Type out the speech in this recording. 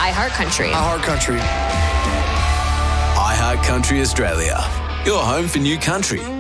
iHeartCountry. iHeartCountry. iHeartCountry Australia. Your home for new country.